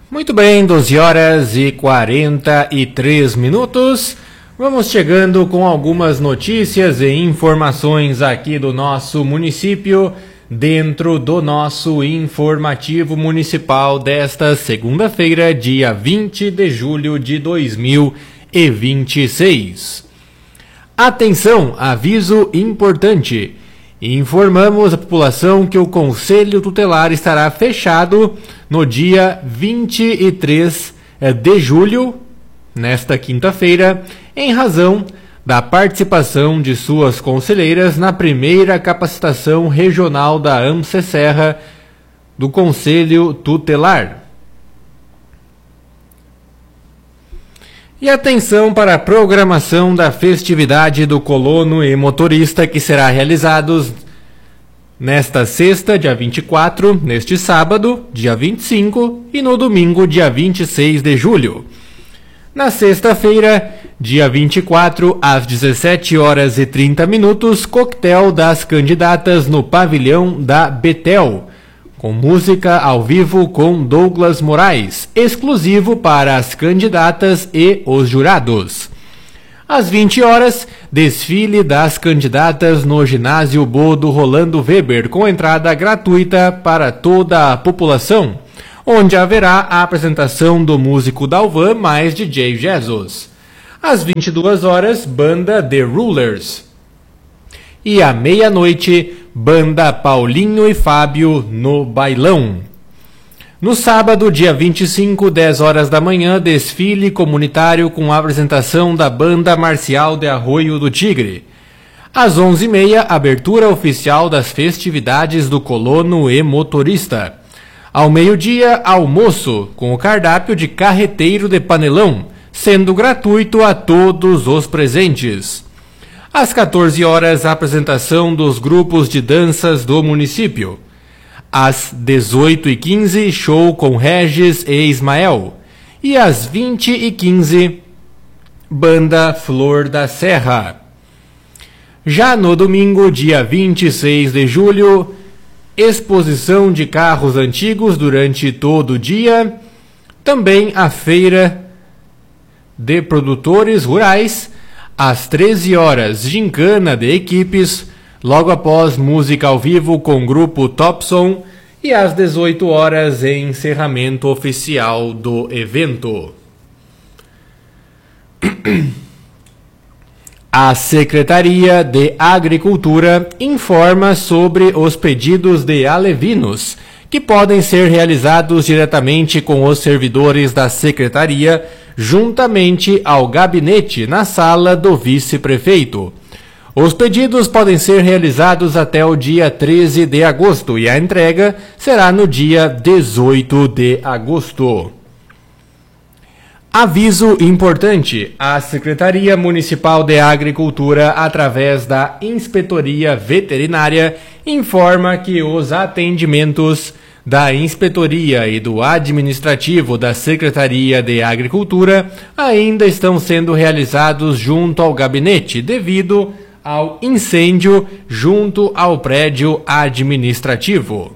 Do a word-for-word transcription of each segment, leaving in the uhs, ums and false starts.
Muito bem, doze horas e quarenta e três minutos. Vamos chegando com algumas notícias e informações aqui do nosso município, dentro do nosso informativo municipal desta segunda-feira, dia vinte de julho de dois mil e vinte e seis. Atenção, aviso importante. Informamos a população que o Conselho Tutelar estará fechado no dia vinte e três de julho, nesta quinta-feira, em razão da participação de suas conselheiras na primeira capacitação regional da AMSE Serra do Conselho Tutelar. E atenção para a programação da festividade do colono e motorista, que será realizados nesta sexta, dia vinte e quatro, neste sábado, dia vinte e cinco, e no domingo, dia vinte e seis de julho. Na sexta-feira, dia vinte e quatro, às dezessete horas e trinta minutos, coquetel das candidatas no pavilhão da Betel, com música ao vivo com Douglas Moraes, exclusivo para as candidatas e os jurados. Às vinte horas, desfile das candidatas no ginásio Bodo Rolando Weber, com entrada gratuita para toda a população, onde haverá a apresentação do músico Dalvan mais D J Jesus. Às vinte e duas horas, banda The Rulers. E à meia-noite, banda Paulinho e Fábio no bailão. No sábado, dia vinte e cinco, dez horas da manhã, desfile comunitário com a apresentação da banda marcial de Arroio do Tigre. Às onze e meia, abertura oficial das festividades do colono e motorista. Ao meio-dia, almoço com o cardápio de carreteiro de panelão, sendo gratuito a todos os presentes. Às quatorze horas, a apresentação dos grupos de danças do município. Às dezoito e quinze, show com Regis e Ismael. E às vinte e quinze, banda Flor da Serra. Já no domingo, dia vinte e seis de julho, exposição de carros antigos durante todo o dia. Também a feira de produtores rurais. Às treze horas, gincana de equipes, logo após música ao vivo com o grupo Topson, e às dezoito horas, encerramento oficial do evento. A Secretaria de Agricultura informa sobre os pedidos de alevinos, que podem ser realizados diretamente com os servidores da Secretaria, juntamente ao gabinete na sala do vice-prefeito. Os pedidos podem ser realizados até o dia treze de agosto e a entrega será no dia dezoito de agosto. Aviso importante: a Secretaria Municipal de Agricultura, através da Inspetoria Veterinária, informa que os atendimentos da Inspetoria e do Administrativo da Secretaria de Agricultura ainda estão sendo realizados junto ao gabinete, devido ao incêndio junto ao prédio administrativo.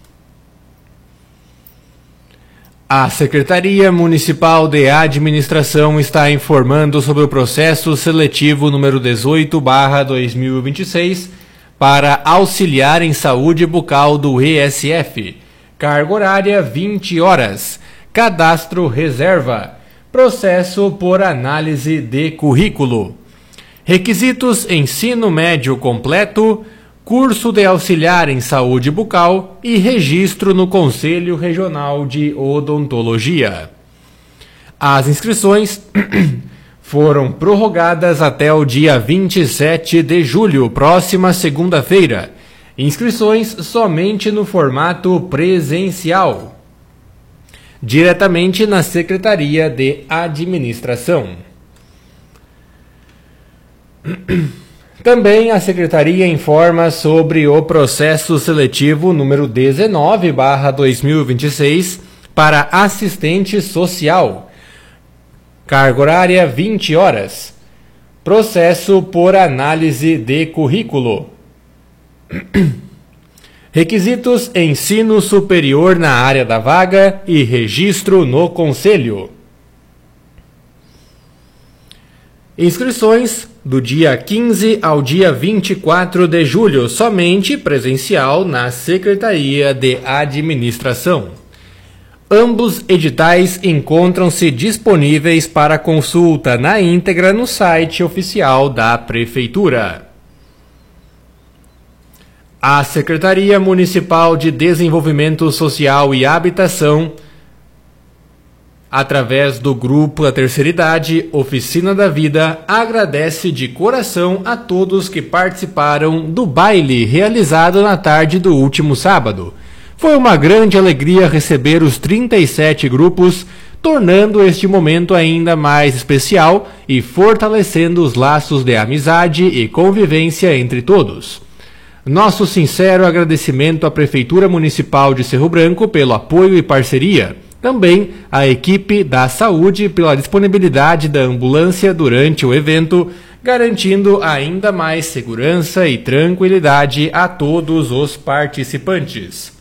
A Secretaria Municipal de Administração está informando sobre o processo seletivo número dezoito barra dois mil e vinte e seis para auxiliar em saúde bucal do E S F. Carga horária vinte horas. Cadastro reserva. Processo por análise de currículo. Requisitos: ensino médio completo, curso de auxiliar em saúde bucal e registro no Conselho Regional de Odontologia. As inscrições foram prorrogadas até o dia vinte e sete de julho, próxima segunda-feira. Inscrições somente no formato presencial, diretamente na Secretaria de Administração. Também a Secretaria informa sobre o processo seletivo número dezenove barra dois mil e vinte e seis para assistente social. Carga horária vinte horas. Processo por análise de currículo. Requisitos: ensino superior na área da vaga e registro no conselho. Inscrições do dia quinze ao dia vinte e quatro de julho, somente presencial na Secretaria de Administração. Ambos editais encontram-se disponíveis para consulta na íntegra no site oficial da Prefeitura. A Secretaria Municipal de Desenvolvimento Social e Habitação, através do Grupo da Terceira Idade, Oficina da Vida, agradece de coração a todos que participaram do baile realizado na tarde do último sábado. Foi uma grande alegria receber os trinta e sete grupos, tornando este momento ainda mais especial e fortalecendo os laços de amizade e convivência entre todos. Nosso sincero agradecimento à Prefeitura Municipal de Cerro Branco pelo apoio e parceria. Também à equipe da saúde pela disponibilidade da ambulância durante o evento, garantindo ainda mais segurança e tranquilidade a todos os participantes.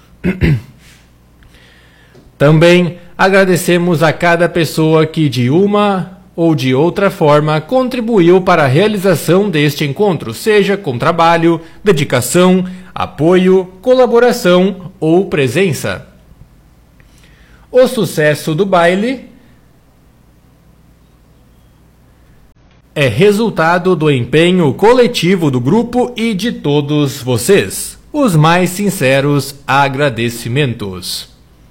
Também agradecemos a cada pessoa que de uma ou de outra forma contribuiu para a realização deste encontro, seja com trabalho, dedicação, apoio, colaboração ou presença. O sucesso do baile é resultado do empenho coletivo do grupo e de todos vocês. Os mais sinceros agradecimentos.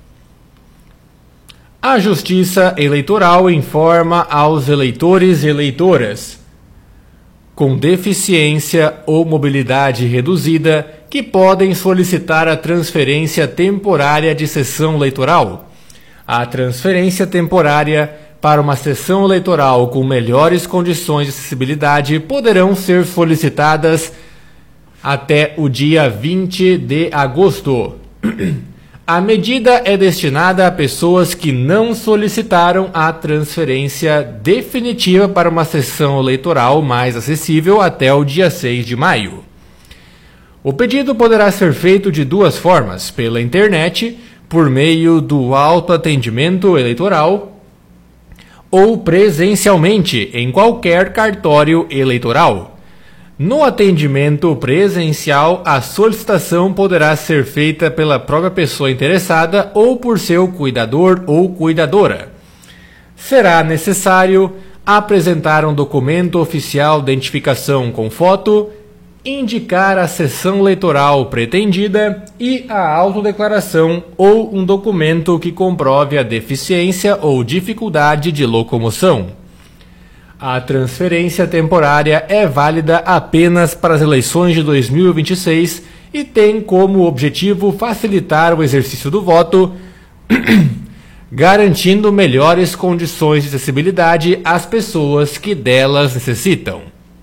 A Justiça Eleitoral informa aos eleitores e eleitoras com deficiência ou mobilidade reduzida que podem solicitar a transferência temporária de sessão eleitoral. A transferência temporária para uma sessão eleitoral com melhores condições de acessibilidade poderão ser solicitadas até o dia vinte de agosto. A medida é destinada a pessoas que não solicitaram a transferência definitiva para uma sessão eleitoral mais acessível até o dia seis de maio. O pedido poderá ser feito de duas formas: pela internet, por meio do autoatendimento eleitoral, ou presencialmente em qualquer cartório eleitoral. No atendimento presencial, a solicitação poderá ser feita pela própria pessoa interessada ou por seu cuidador ou cuidadora. Será necessário apresentar um documento oficial de identificação com foto, indicar a sessão eleitoral pretendida e a autodeclaração ou um documento que comprove a deficiência ou dificuldade de locomoção. A transferência temporária é válida apenas para as eleições de dois mil e vinte e seis e tem como objetivo facilitar o exercício do voto, garantindo melhores condições de acessibilidade às pessoas que delas necessitam.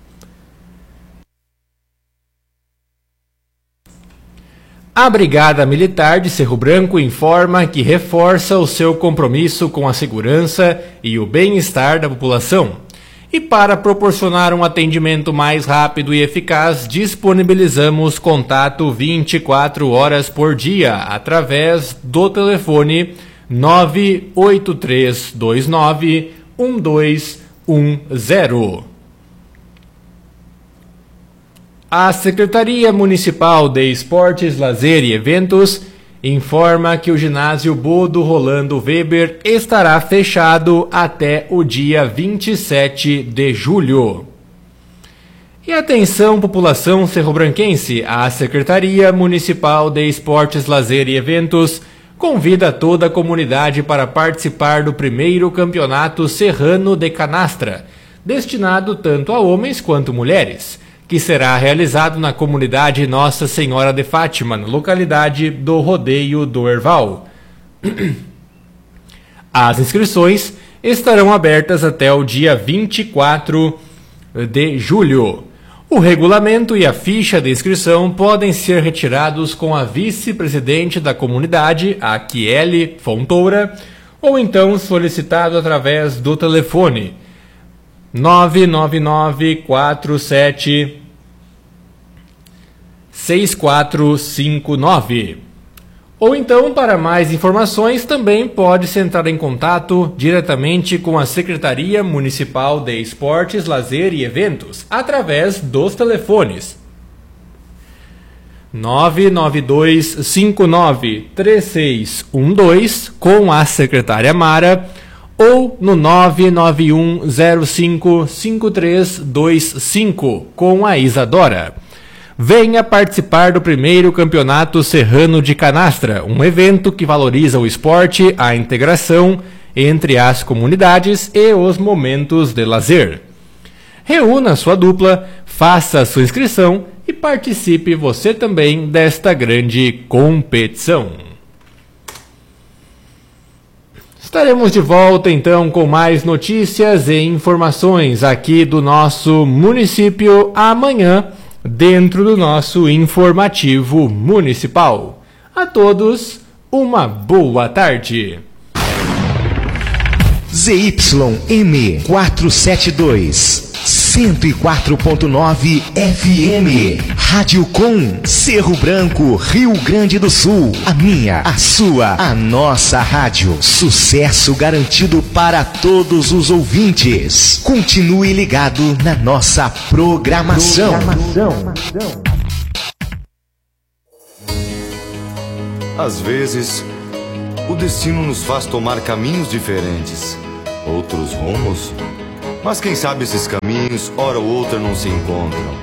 A Brigada Militar de Cerro Branco informa que reforça o seu compromisso com a segurança e o bem-estar da população. E para proporcionar um atendimento mais rápido e eficaz, disponibilizamos contato vinte e quatro horas por dia através do telefone nove oito três dois nove um dois um zero. A Secretaria Municipal de Esportes, Lazer e Eventos informa que o ginásio Bodo Rolando Weber estará fechado até o dia vinte e sete de julho. E atenção, população cerrobranquense, a Secretaria Municipal de Esportes, Lazer e Eventos convida toda a comunidade para participar do primeiro Campeonato Serrano de Canastra, destinado tanto a homens quanto mulheres, que será realizado na comunidade Nossa Senhora de Fátima, na localidade do Rodeio do Herval. As inscrições estarão abertas até o dia vinte e quatro de julho. O regulamento e a ficha de inscrição podem ser retirados com a vice-presidente da comunidade, a Kiele Fontoura, ou então solicitado através do telefone nove nove nove quatro sete seis quatro cinco nove. Ou então, para mais informações, também pode-se entrar em contato diretamente com a Secretaria Municipal de Esportes, Lazer e Eventos, através dos telefones nove nove dois cinco nove três seis um dois com a secretária Mara ou no nove nove um zero cinco cinco três dois cinco com a Isadora. Venha participar do primeiro Campeonato Serrano de Canastra, um evento que valoriza o esporte, a integração entre as comunidades e os momentos de lazer. Reúna sua dupla, faça sua inscrição e participe você também desta grande competição. Estaremos de volta então com mais notícias e informações aqui do nosso município amanhã, dentro do nosso informativo municipal. A todos, uma boa tarde. Z Y M quatrocentos e setenta e dois, cento e quatro ponto nove F M, Rádio Com, Cerro Branco, Rio Grande do Sul. A minha, a sua, a nossa rádio. Sucesso garantido para todos os ouvintes. Continue ligado na nossa programação. programação. Às vezes, o destino nos faz tomar caminhos diferentes, outros rumos. Mas quem sabe esses caminhos, hora ou outra, não se encontram.